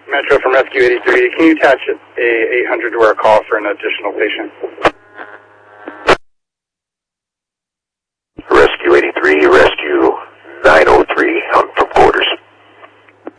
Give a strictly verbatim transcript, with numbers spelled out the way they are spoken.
Metro from Rescue eighty-three. Can you attach a eight hundred to our call for an additional patient?